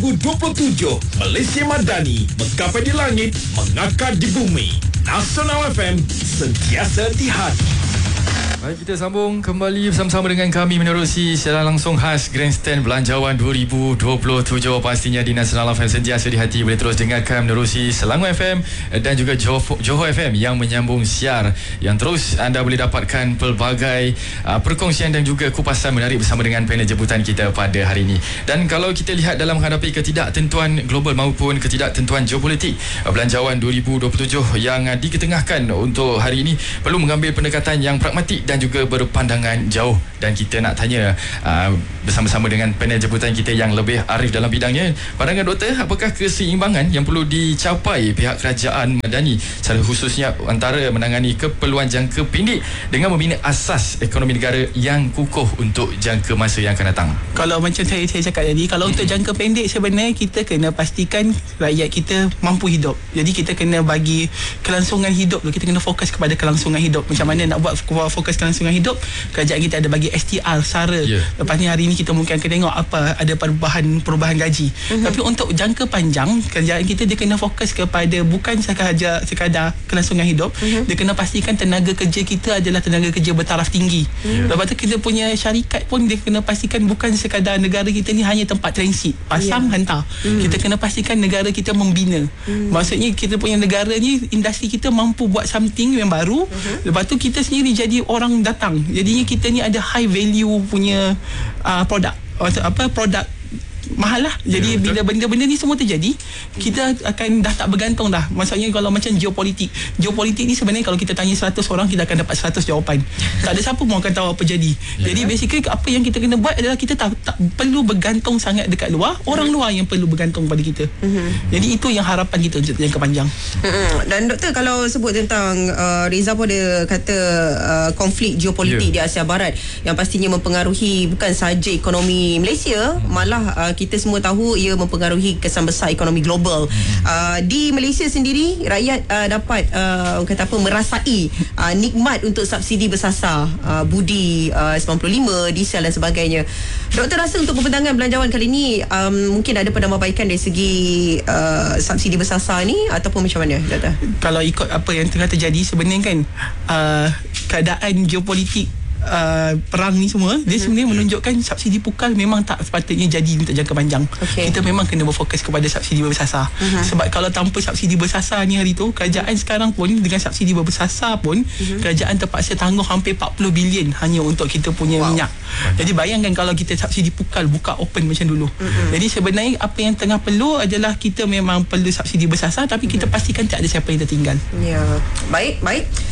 2027 Malaysia Madani menggapai di langit, mengakar di bumi. Nasional FM, sentiasa di hati. Baik, kita sambung kembali bersama-sama dengan kami menerusi siaran langsung khas Grandstand Belanjawan 2027. Pastinya di Nasional FM sentiasa di hati. Boleh terus dengarkan menerusi Selangor FM dan juga Johor FM yang menyambung siar, yang terus anda boleh dapatkan pelbagai perkongsian dan juga kupasan menarik bersama dengan panel jemputan kita pada hari ini. Dan kalau kita lihat dalam menghadapi ketidaktentuan global maupun ketidaktentuan geopolitik, Belanjawan 2027 yang diketengahkan untuk hari ini perlu mengambil pendekatan yang pragmatik dan juga berpandangan jauh. Dan kita nak tanya bersama-sama dengan panel jemputan kita yang lebih arif dalam bidangnya. Pandangan doktor, apakah keseimbangan yang perlu dicapai pihak kerajaan Madani secara khususnya antara menangani keperluan jangka pendek dengan membina asas ekonomi negara yang kukuh untuk jangka masa yang akan datang? Kalau macam saya cakap tadi, kalau untuk jangka pendek sebenarnya kita kena pastikan rakyat kita mampu hidup. Jadi kita kena bagi kelangsungan hidup tu, kita kena fokus kepada kelangsungan hidup. Macam mana nak buat fokus kelangsungan hidup? Kerajaan kita ada bagi STR, SARA. Lepas ni hari ni kita mungkin akan tengok apa ada perubahan gaji. Tapi untuk jangka panjang, kerajaan kita dia kena fokus kepada bukan sekadar kelangsungan hidup. Dia kena pastikan tenaga kerja kita adalah tenaga kerja bertaraf tinggi. Lepas tu kita punya syarikat pun dia kena pastikan bukan sekadar negara kita ni hanya tempat transit, pasang hantar. Kita kena pastikan negara kita membina. Maksudnya kita punya negara ni, industri kita mampu buat something yang baru. Lepas tu kita sendiri jadi orang datang. Jadinya kita ni ada high value punya produk. Produk mahal lah. Jadi bila benda-benda ni semua terjadi, kita akan dah tak bergantung dah. Maksudnya kalau macam geopolitik ni sebenarnya kalau kita tanya 100 orang, kita akan dapat 100 jawapan. Tak ada siapa pun akan tahu apa jadi. Jadi basically apa yang kita kena buat adalah kita tak perlu bergantung sangat dekat luar. Orang luar yang perlu bergantung pada kita. Jadi itu yang harapan kita untuk jangka panjang. Dan doktor, kalau sebut tentang Reza pun ada kata konflik geopolitik di Asia Barat yang pastinya mempengaruhi bukan sahaja ekonomi Malaysia, malah kita semua tahu ia mempengaruhi kesan besar ekonomi global. Di Malaysia sendiri, rakyat dapat merasai nikmat untuk subsidi bersasar budi 95, diesel dan sebagainya. Doktor rasa untuk pembentangan belanjawan kali ini mungkin ada penambahbaikan dari segi subsidi bersasar ni ataupun macam mana, doktor? Kalau ikut apa yang tengah terjadi sebenarnya kan, keadaan geopolitik perang ni semua, dia sebenarnya menunjukkan subsidi pukal memang tak sepatutnya jadi untuk jangka panjang. Kita memang kena berfokus kepada subsidi bersasar. Sebab kalau tanpa subsidi bersasar ni hari tu, kerajaan sekarang pun dengan subsidi bersasar pun kerajaan terpaksa tangguh hampir 40 bilion hanya untuk kita punya minyak. Jadi bayangkan kalau kita subsidi pukal buka open macam dulu. Jadi sebenarnya apa yang tengah perlu adalah kita memang perlu subsidi bersasar, tapi kita pastikan tak ada siapa yang tertinggal. Ya, baik.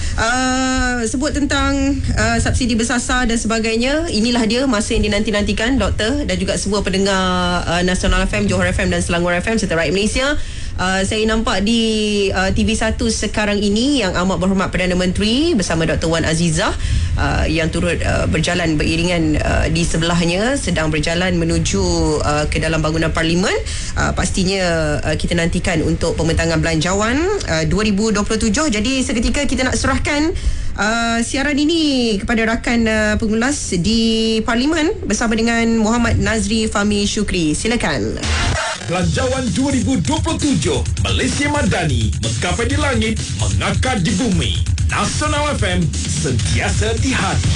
Sebut tentang subsidi bersasar dan sebagainya, inilah dia masa yang dinanti-nantikan doktor dan juga semua pendengar Nasional FM, Johor FM dan Selangor FM serta rakyat Malaysia. Saya nampak di TV1 sekarang ini yang amat berhormat Perdana Menteri bersama Dr. Wan Azizah yang turut berjalan beriringan di sebelahnya sedang berjalan menuju ke dalam bangunan Parlimen. Pastinya kita nantikan untuk pembentangan belanjawan 2027. Jadi seketika kita nak serahkan siaran ini kepada rakan pengulas di Parlimen bersama dengan Muhammad Nazri Fahmi Syukri. Silakan. Belanjawan 2027 Malaysia Madani menggapai di langit, mengakar di bumi. Nasional FM, sentiasa di hati.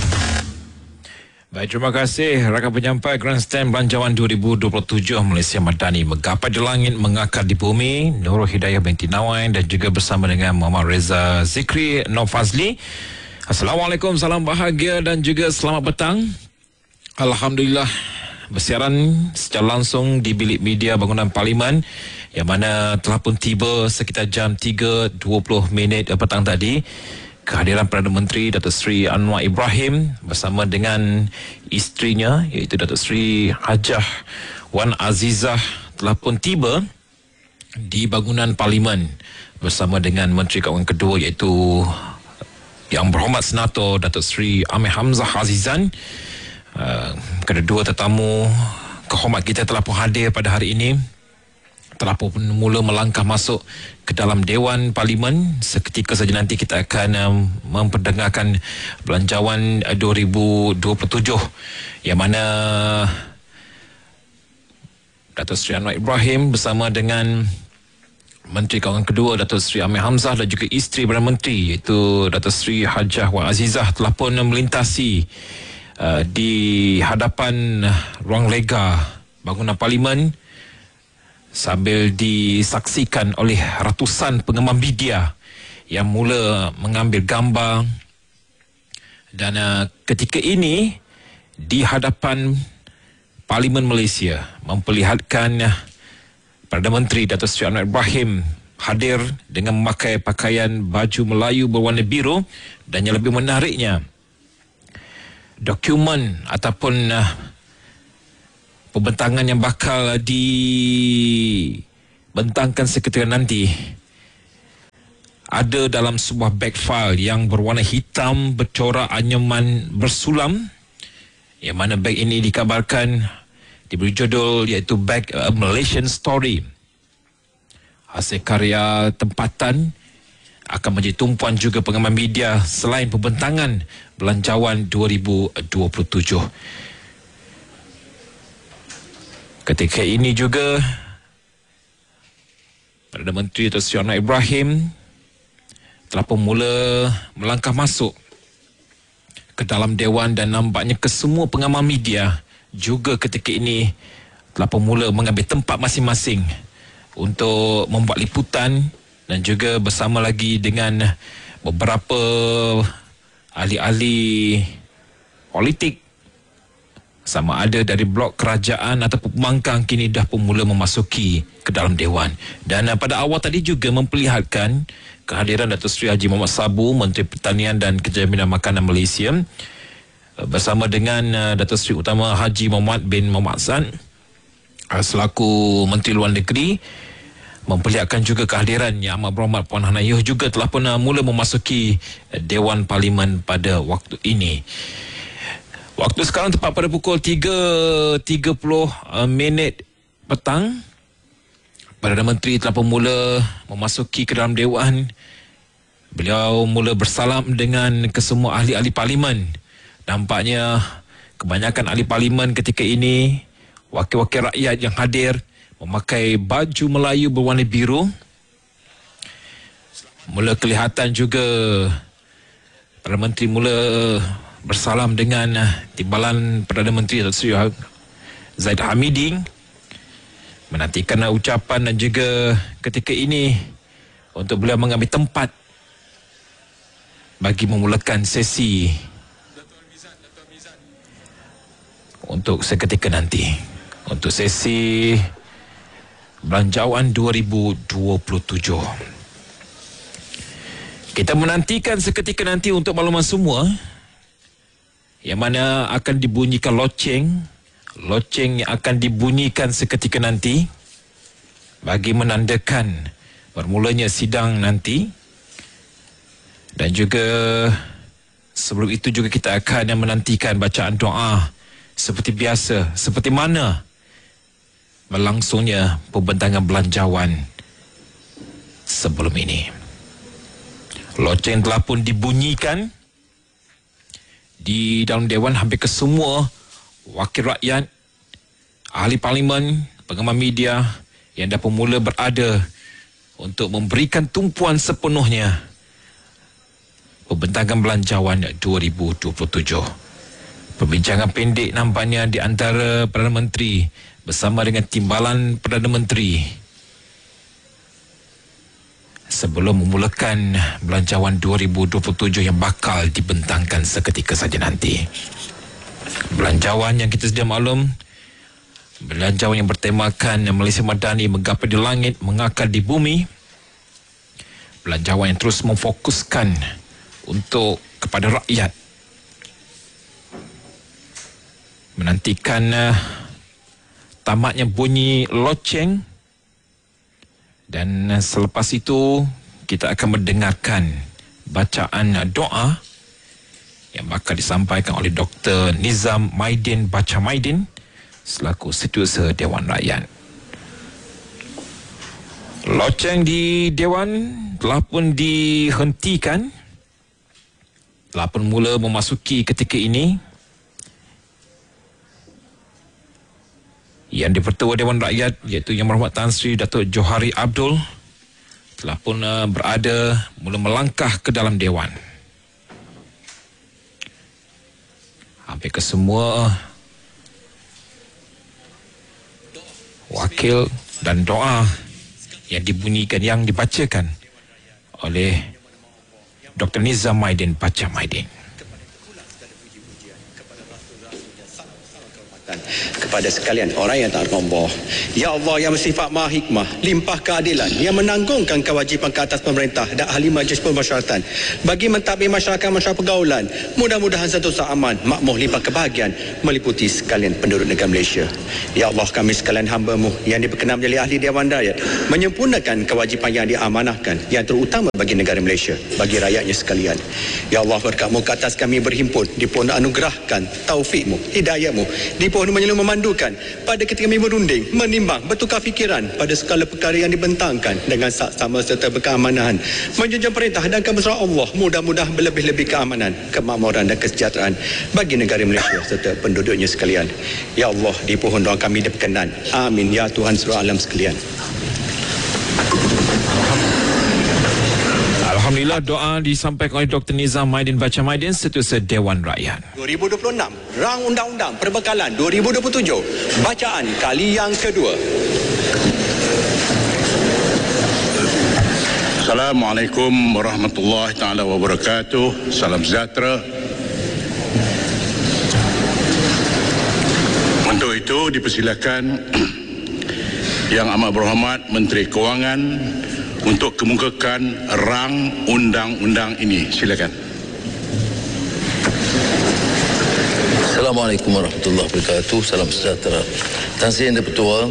Baik, terima kasih rakan penyampai Grandstand Belanjawan 2027 Malaysia Madani menggapai di langit, mengakar di bumi. Nurul Hidayah binti Nawain dan juga bersama dengan Muhammad Reza Zikri Nofazli. Assalamualaikum, salam bahagia dan juga selamat petang. Alhamdulillah, bersiaran secara langsung di bilik media bangunan Parlimen yang mana telah pun tiba sekitar jam 3.20 petang tadi. Kehadiran Perdana Menteri Datuk Seri Anwar Ibrahim bersama dengan isterinya iaitu Datuk Seri Hajah Wan Azizah telah pun tiba di bangunan Parlimen bersama dengan Menteri Keuangan kedua iaitu Yang Berhormat Senator Datuk Seri Amir Hamzah Azizan. Kedua tetamu kehormat kita telah pun hadir pada hari ini, telah pun mula melangkah masuk ke dalam Dewan Parlimen. Seketika saja nanti kita akan memperdengarkan belanjawan 2027 yang mana Datuk Seri Anwar Ibrahim bersama dengan Menteri Kawangan Kedua Datuk Seri Amir Hamzah dan juga isteri Perdana Menteri iaitu Datuk Seri Hajah Wan Azizah telah pun melintasi di hadapan ruang lega bangunan Parlimen sambil disaksikan oleh ratusan penggemar media yang mula mengambil gambar. Dan ketika ini di hadapan Parlimen Malaysia memperlihatkan Perdana Menteri Datuk Seri Anwar Ibrahim hadir dengan memakai pakaian baju Melayu berwarna biru, dan yang lebih menariknya dokumen ataupun pembentangan yang bakal dibentangkan seketika nanti ada dalam sebuah beg file yang berwarna hitam bercorak anyaman bersulam, yang mana beg ini dikabarkan diberi judul iaitu Bag A Malaysian Story. Hasil karya tempatan akan menjadi tumpuan juga penggemar media selain pembentangan Belanjawan 2027. Ketika ini juga Perdana Menteri Datuk Seri Anwar Ibrahim telah pun mula melangkah masuk ke dalam Dewan, dan nampaknya kesemua pengamal media juga ketika ini telah pun mula mengambil tempat masing-masing untuk membuat liputan, dan juga bersama lagi dengan beberapa ahli-ahli politik sama ada dari blok kerajaan ataupun pembangkang kini dah pun mula memasuki ke dalam Dewan. Dan pada awal tadi juga memperlihatkan kehadiran Datuk Seri Haji Mohamad Sabu, Menteri Pertanian dan Kejaminan Makanan Malaysia, bersama dengan Datuk Seri Utama Haji Muhammad bin Muhammad Hassan selaku Menteri Luar Negeri. Memperlihatkan juga kehadiran Yang Amat Berhormat Puan Hana Yuh juga telah pun mula memasuki Dewan Parlimen pada waktu ini. Waktu sekarang tepat pada pukul 3.30 petang. Perdana Menteri telah pun mula memasuki ke dalam Dewan. Beliau mula bersalam dengan kesemua ahli-ahli Parlimen. Nampaknya kebanyakan ahli Parlimen ketika ini, wakil-wakil rakyat yang hadir memakai baju Melayu berwarna biru. Mula kelihatan juga Perdana Menteri mula bersalam dengan timbalan Perdana Menteri Datuk Seri Zaid Hamidi, menantikan ucapan dan juga ketika ini untuk beliau mengambil tempat bagi memulakan sesi untuk seketika nanti, untuk sesi Belanjawan 2027. Kita menantikan seketika nanti untuk makluman semua yang mana akan dibunyikan loceng yang akan dibunyikan seketika nanti bagi menandakan bermulanya sidang nanti. Dan juga sebelum itu juga kita akan menantikan bacaan doa seperti biasa, seperti mana berlangsungnya pembentangan belanjawan sebelum ini. Loceng telah pun dibunyikan di dalam Dewan. Hampir kesemua wakil rakyat, ahli Parlimen, penggemar media yang dah pun mula berada untuk memberikan tumpuan sepenuhnya pembentangan belanjawan 2027. Perbincangan pendek nampaknya di antara Perdana Menteri bersama dengan timbalan Perdana Menteri sebelum memulakan Belanjawan 2027 yang bakal dibentangkan seketika saja nanti. Belanjawan yang kita sedia maklum, belanjawan yang bertemakan Malaysia Madani menggapai di langit, mengakar di bumi. Belanjawan yang terus memfokuskan untuk kepada rakyat, menantikan tamatnya bunyi loceng, dan selepas itu kita akan mendengarkan bacaan doa yang bakal disampaikan oleh Dr. Nizam Maidin Bacha Maidin selaku Setiausaha Dewan Rakyat. Loceng di Dewan telah pun dihentikan, telah pun mula memasuki ketika ini. Yang di-Pertua Dewan Rakyat iaitu Yang Berhormat Tan Sri Datuk Johari Abdul telah pun mula melangkah ke dalam Dewan. Hampir kesemua wakil dan doa yang dibunyikan, yang dibacakan oleh Dr. Nizam Maidin Bacha Maidin. Kepada sekalian orang yang tak Allah, ya Allah yang bersifat maha hikmah, limpah keadilan, yang menanggungkan kewajipan ke atas pemerintah dan ahli majlis pemasyarakatan bagi mentadbir masyarakat pergaulan, mudah-mudahan sentosa aman, makmur, limpah kebahagiaan meliputi sekalian penduduk negara Malaysia. Ya Allah, kami sekalian hamba-Mu yang diperkenan menjadi ahli Dewan Rakyat menyempurnakan kewajipan yang diamanahkan yang terutama bagi negara Malaysia, bagi rakyatnya sekalian. Ya Allah, berkat-Mu ke atas kami berhimpun, dipohon anugerahkan taufik-Mu, hidayat-Mu, dipohon menyelum memandulkan pada ketika kami berunding, menimbang, bertukar fikiran pada segala perkara yang dibentangkan dengan saksama serta berkeamanan, menjunjung perintah dan kebesaran Allah, mudah-mudahan berlebih-lebih keamanan, kemakmuran dan kesejahteraan bagi negara Malaysia serta penduduknya sekalian. Ya Allah, dipohon doa kami diperkenan. Amin ya Tuhan seluruh alam sekalian. Alhamdulillah, doa disampaikan oleh Dr. Nizam Maidin Bacha Maidin, Setiausaha Dewan Rakyat. 2026, Rang Undang-Undang Perbekalan 2027, bacaan kali yang kedua. Assalamualaikum warahmatullahi taala wabarakatuh. Salam sejahtera. Untuk itu dipersilakan Yang Amat Berhormat Menteri Kewangan untuk kemukakan rang undang-undang ini. Silakan. Assalamualaikum warahmatullahi wabarakatuh. Salam sejahtera. Tan Sri Yang Di-Pertua,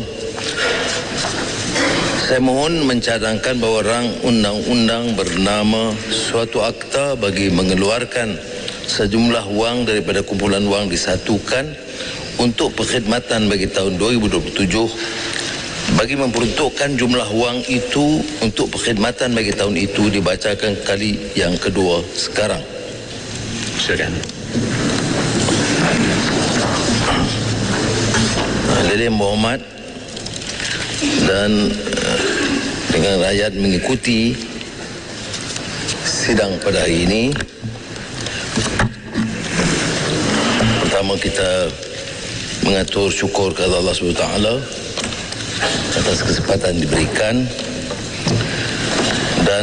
saya mohon mencadangkan bahawa rang undang-undang bernama suatu akta bagi mengeluarkan sejumlah wang daripada kumpulan wang disatukan untuk perkhidmatan bagi tahun 2027 bagi memperuntukkan jumlah wang itu untuk perkhidmatan bagi tahun itu dibacakan kali yang kedua sekarang. Silakan. Yang berhormat dan dengan rakyat mengikuti sidang pada hari ini, pertama kita mengatur syukur kepada Allah SWT atas kesempatan diberikan, dan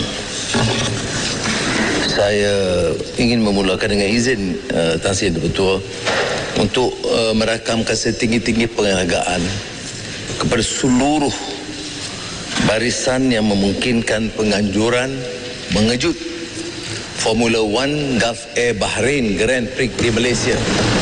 saya ingin memulakan dengan izin Tan Sri Yang Di-Pertua untuk merakamkan setinggi-tinggi penghargaan kepada seluruh barisan yang memungkinkan penganjuran mengejut Formula 1 Gulf Air Bahrain Grand Prix di Malaysia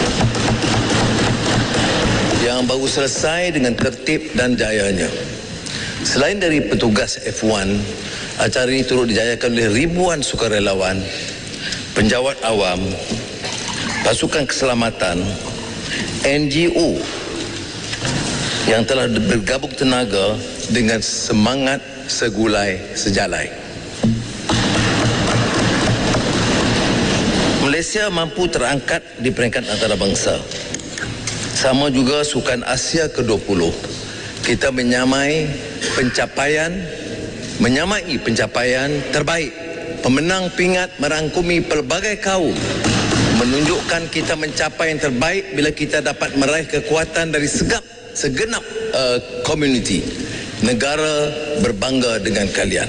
yang baru selesai dengan tertib dan jayanya. Selain dari petugas F1, acara ini turut dijayakan oleh ribuan sukarelawan, penjawat awam, pasukan keselamatan, NGO yang telah bergabung tenaga dengan semangat segulai sejalai. Malaysia mampu terangkat di peringkat antarabangsa. Sama juga Sukan Asia ke-20. Kita menyamai pencapaian terbaik. Pemenang pingat merangkumi pelbagai kaum. Menunjukkan kita mencapai yang terbaik bila kita dapat meraih kekuatan dari segenap community. Negara berbangga dengan kalian.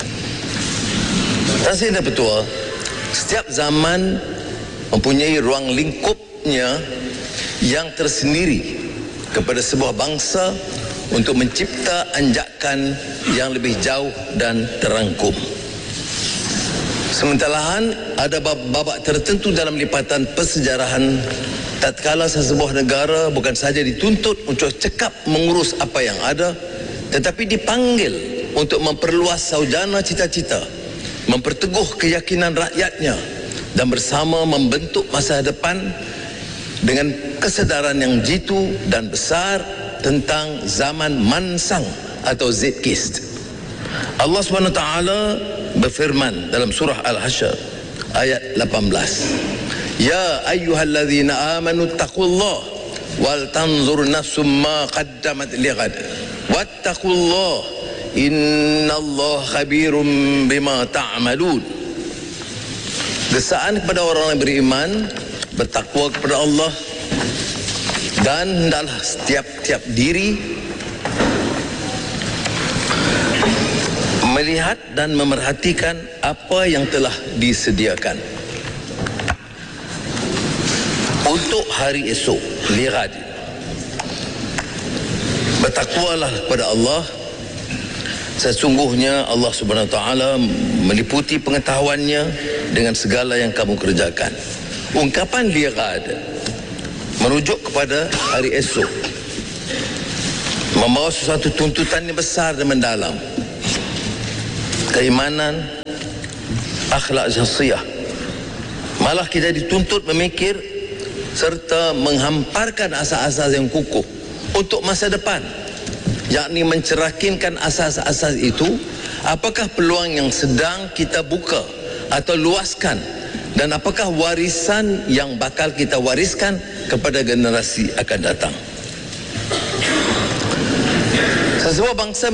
Tan Sri Yang Di-Pertua, setiap zaman mempunyai ruang lingkupnya yang tersendiri kepada sebuah bangsa untuk mencipta anjakan yang lebih jauh dan terangkum. Sementara ada babak tertentu dalam lipatan persejarahan tatkala sesebuah negara bukan sahaja dituntut untuk cekap mengurus apa yang ada, tetapi dipanggil untuk memperluas saujana cita-cita, memperteguh keyakinan rakyatnya dan bersama membentuk masa depan dengan kesedaran yang jitu dan besar tentang zaman mansang atau Zeitgeist. Allah SWT berfirman dalam surah Al-Hasyr ayat 18, Ya ayyuhalladzina amanu taqullah wal tanzur nafsum ma qaddamat lighad wattaqullah innallaha khabirum bima ta'malun. Gesaan kepada orang yang beriman, bertakwa kepada Allah, dan hendaklah setiap diri melihat dan memerhatikan apa yang telah disediakan untuk hari esok. Lihat, bertakwalah kepada Allah. Sesungguhnya Allah Subhanahu Wa Taala meliputi pengetahuannya dengan segala yang kamu kerjakan. Ungkapan lihat merujuk kepada hari esok, membawa sesuatu tuntutan yang besar dan mendalam. Keimanan, akhlak syahsiyah. Malah kita dituntut memikir serta menghamparkan asas-asas yang kukuh untuk masa depan, yakni mencerahkinkan asas-asas itu. Apakah peluang yang sedang kita buka atau luaskan, dan apakah warisan yang bakal kita wariskan kepada generasi akan datang. Sesebuah bangsa